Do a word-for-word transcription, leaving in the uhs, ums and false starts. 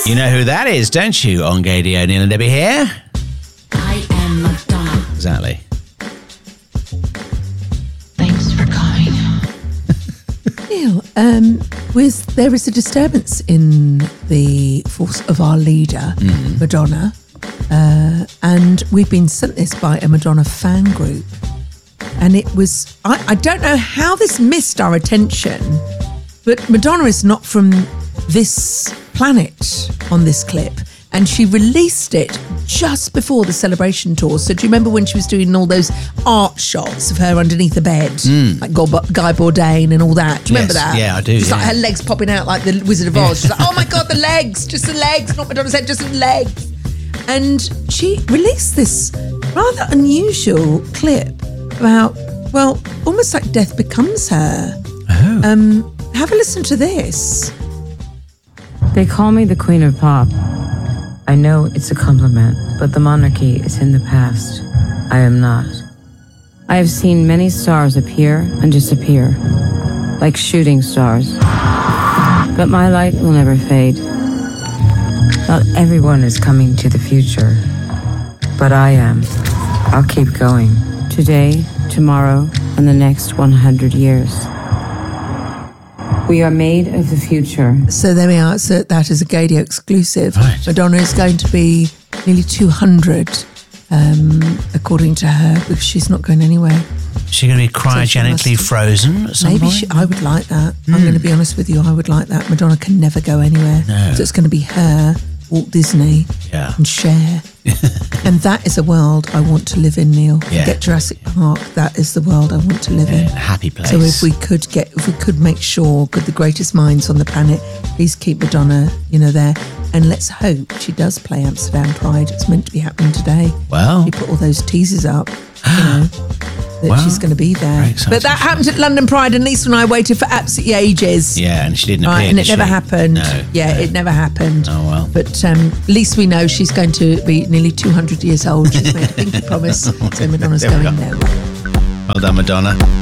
You know who that is, don't you? On Gadio, Neil and Debbie here. I am Madonna. Exactly. Thanks for coming. Neil, um, with, there is a disturbance in the force of our leader, mm. Madonna, uh, and we've been sent this by a Madonna fan group. And it was, I, I don't know how this missed our attention, but Madonna is not from this planet on this clip. And she released it just before the Celebration tour. So do you remember when she was doing all those art shots of her underneath the bed? Mm. Like Guy Bourdain and all that. Do you yes. remember that? Yeah, I do. Just yeah. like her legs popping out like the Wizard of Oz. She's like, oh my God, the legs, just the legs, not Madonna's head, just the legs. And she released this rather unusual clip about, well, almost like death becomes her. Oh. Um, have a listen to this. They call me the Queen of Pop. I know it's a compliment, but the monarchy is in the past. I am not. I have seen many stars appear and disappear, like shooting stars. But my light will never fade. Not everyone is coming to the future, but I am. I'll keep going. Today, tomorrow, and the next one hundred years. We are made of the future. So there we are. So that is a Gadio exclusive. Right. Madonna is going to be nearly two hundred, um, according to her, because she's not going anywhere. Is she going to be cryogenically so frozen at some Maybe point? she, I would like that. Mm. I'm going to be honest with you. I would like that. Madonna can never go anywhere. No. So it's going to be her, Walt Disney, yeah. and Cher. And that is a world I want to live in, Neil. Yeah. Forget Jurassic Park. That is the world I want to live yeah, in. A happy place. So if we could get, if we could make sure, could the greatest minds on the planet please keep Madonna, you know, there, and let's hope she does play Amsterdam Pride. It's meant to be happening today. Well, she put all those teasers up, you know, that well, she's going to be there. But that happened at London Pride, and Lisa and I waited for absolutely ages. Yeah, and she didn't right, appear, and it did never she? happened. No, yeah, no. it never happened. Oh well. But um, at least we know she's going to be nearly two hundred years old. She's made a pinky promise, so Madonna's There we going go. there. Well done, Madonna.